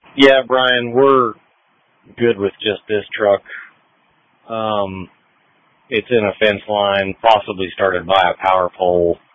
Yeah, Brian, we're good with just this truck. It's in a fence line, possibly started by a power pole.